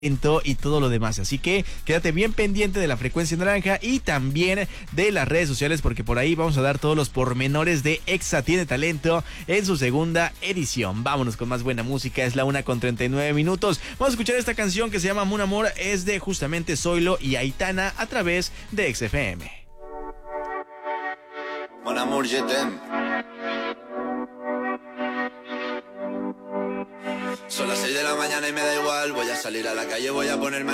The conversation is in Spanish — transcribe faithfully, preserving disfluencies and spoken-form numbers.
y todo lo demás, así que quédate bien pendiente de la frecuencia naranja y también de las redes sociales, porque por ahí vamos a dar todos los pormenores de Exa Tiene Talento en su segunda edición. Vámonos con más buena música, es la una con treinta y nueve minutos. Vamos a escuchar esta canción que se llama Mon Amor, es de justamente Zoilo y Aitana a través de X F M. Mon Amour, je t'aime. Son las seis de la mañana y me da igual. Voy a salir a la calle, voy a ponerme